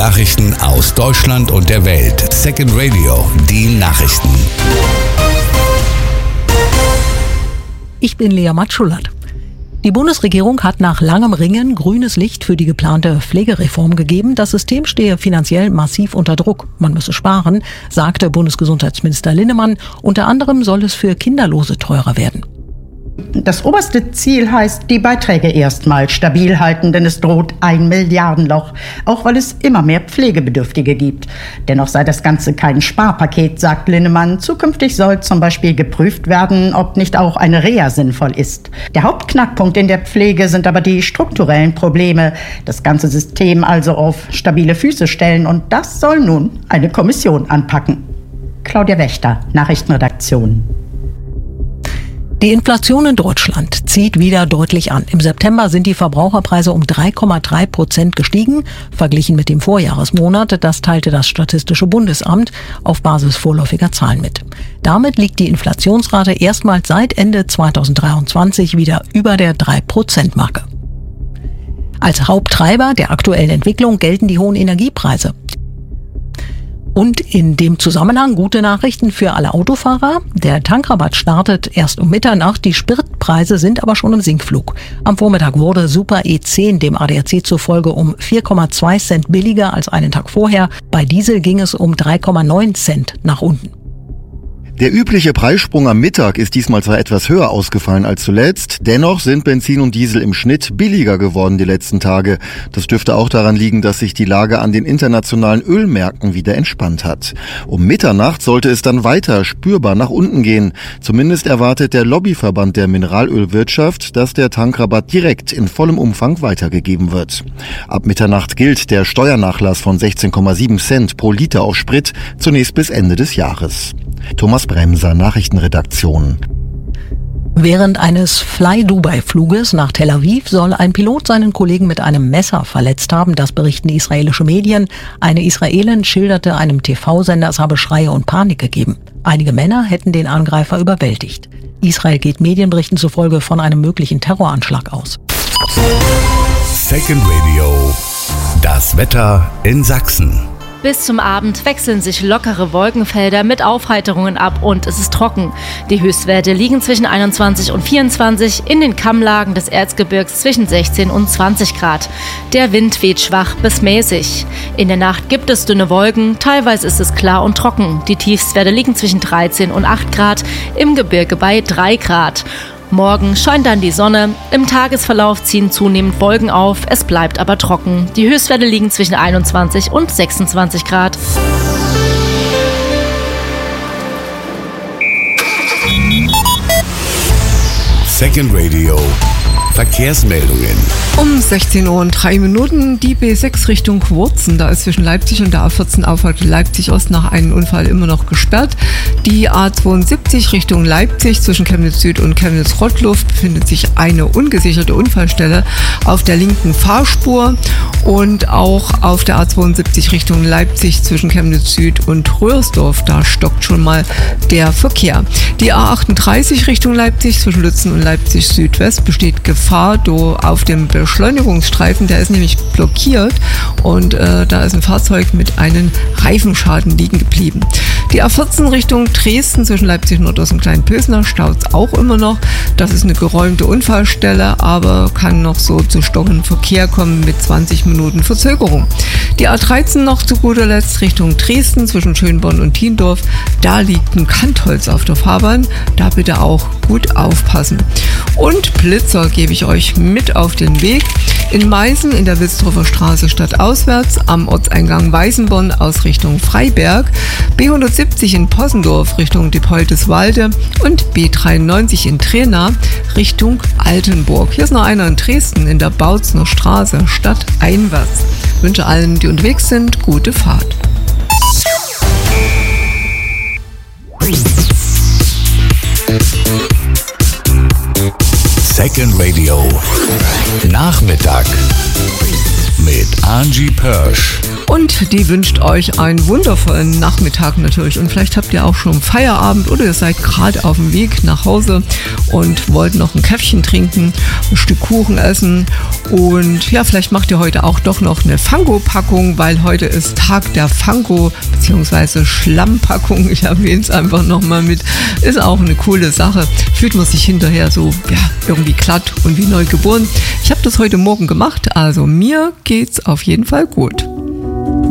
Nachrichten aus Deutschland und der Welt. Second Radio, die Nachrichten. Ich bin Lea Matschulat. Die Bundesregierung hat nach langem Ringen grünes Licht für die geplante Pflegereform gegeben. Das System stehe finanziell massiv unter Druck. Man müsse sparen, sagte Bundesgesundheitsminister Linnemann. Unter anderem soll es für Kinderlose teurer werden. Das oberste Ziel heißt, die Beiträge erstmal stabil halten, denn es droht ein Milliardenloch, auch weil es immer mehr Pflegebedürftige gibt. Dennoch sei das Ganze kein Sparpaket, sagt Linnemann. Zukünftig soll zum Beispiel geprüft werden, ob nicht auch eine Reha sinnvoll ist. Der Hauptknackpunkt in der Pflege sind aber die strukturellen Probleme. Das ganze System also auf stabile Füße stellen, und das soll nun eine Kommission anpacken. Claudia Wächter, Nachrichtenredaktion. Die Inflation in Deutschland zieht wieder deutlich an. Im September sind die Verbraucherpreise um 3,3% gestiegen, verglichen mit dem Vorjahresmonat. Das teilte das Statistische Bundesamt auf Basis vorläufiger Zahlen mit. Damit liegt die Inflationsrate erstmals seit Ende 2023 wieder über der 3%-Marke. Als Haupttreiber der aktuellen Entwicklung gelten die hohen Energiepreise. Und in dem Zusammenhang gute Nachrichten für alle Autofahrer. Der Tankrabatt startet erst um Mitternacht. Die Spritpreise sind aber schon im Sinkflug. Am Vormittag wurde Super E10 dem ADAC zufolge um 4,2 Cent billiger als einen Tag vorher. Bei Diesel ging es um 3,9 Cent nach unten. Der übliche Preissprung am Mittag ist diesmal zwar etwas höher ausgefallen als zuletzt, dennoch sind Benzin und Diesel im Schnitt billiger geworden die letzten Tage. Das dürfte auch daran liegen, dass sich die Lage an den internationalen Ölmärkten wieder entspannt hat. Um Mitternacht sollte es dann weiter spürbar nach unten gehen. Zumindest erwartet der Lobbyverband der Mineralölwirtschaft, dass der Tankrabatt direkt in vollem Umfang weitergegeben wird. Ab Mitternacht gilt der Steuernachlass von 16,7 Cent pro Liter auf Sprit zunächst bis Ende des Jahres. Thomas Bremser, Nachrichtenredaktion. Während eines Fly-Dubai-Fluges nach Tel Aviv soll ein Pilot seinen Kollegen mit einem Messer verletzt haben. Das berichten israelische Medien. Eine Israelin schilderte einem TV-Sender, es habe Schreie und Panik gegeben. Einige Männer hätten den Angreifer überwältigt. Israel geht Medienberichten zufolge von einem möglichen Terroranschlag aus. Second Radio, das Wetter in Sachsen. Bis zum Abend wechseln sich lockere Wolkenfelder mit Aufheiterungen ab und es ist trocken. Die Höchstwerte liegen zwischen 21 und 24, in den Kammlagen des Erzgebirgs zwischen 16 und 20 Grad. Der Wind weht schwach bis mäßig. In der Nacht gibt es dünne Wolken, teilweise ist es klar und trocken. Die Tiefstwerte liegen zwischen 13 und 8 Grad, im Gebirge bei 3 Grad. Morgen scheint dann die Sonne, im Tagesverlauf ziehen zunehmend Wolken auf, es bleibt aber trocken. Die Höchstwerte liegen zwischen 21 und 26 Grad. Second Radio, Verkehrsmeldungen. Um 16:03 Uhr die B6 Richtung Wurzen. Da ist zwischen Leipzig und der A14 Auffahrt Leipzig Ost nach einem Unfall immer noch gesperrt. Die A72 Richtung Leipzig zwischen Chemnitz Süd und Chemnitz Rottluft befindet sich eine ungesicherte Unfallstelle auf der linken Fahrspur. Und auch auf der A72 Richtung Leipzig zwischen Chemnitz Süd und Röhrsdorf, da stockt schon mal der Verkehr. Die A38 Richtung Leipzig zwischen Lützen und Leipzig Südwest besteht Gefahr auf dem Beschleunigungsstreifen, der ist nämlich blockiert und da ist ein Fahrzeug mit einem Reifenschaden liegen geblieben. Die A14 Richtung Dresden zwischen Leipzig Nordost und Kleinpösner staut es auch immer noch. Das ist eine geräumte Unfallstelle, aber kann noch so zu stockendem Verkehr kommen mit 20 Minuten Verzögerung. Die A13 noch zu guter Letzt Richtung Dresden zwischen Schönborn und Thiendorf. Da liegt ein Kantholz auf der Fahrbahn. Da bitte auch gut aufpassen. Und Blitzer gebe ich euch mit auf den Weg. In Meißen in der Wilsdorfer Straße stadtauswärts, am Ortseingang Weißenborn aus Richtung Freiberg, B170 in Possendorf Richtung Diepoldeswalde und B93 in Trena Richtung Altenburg. Hier ist noch einer in Dresden in der Bautzner Straße stadteinwärts. Ich wünsche allen, die unterwegs sind, gute Fahrt. Second Radio, Nachmittag mit Angie Pörsch. Und die wünscht euch einen wundervollen Nachmittag natürlich. Und vielleicht habt ihr auch schon Feierabend oder ihr seid gerade auf dem Weg nach Hause und wollt noch ein Käffchen trinken, ein Stück Kuchen essen. Und ja, vielleicht macht ihr heute auch doch noch eine Fango-Packung, weil heute ist Tag der Fango bzw. Schlammpackung. Ich erwähne es einfach nochmal mit. Ist auch eine coole Sache. Fühlt man sich hinterher so, ja, irgendwie glatt und wie neu geboren. Ich habe das heute Morgen gemacht, also mir geht's auf jeden Fall gut.